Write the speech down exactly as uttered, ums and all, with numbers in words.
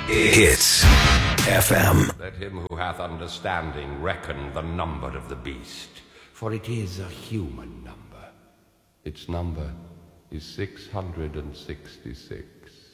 Hits F M. Let him who hath understanding reckon the number of the beast, for it is a human number. Its number is six hundred sixty-six.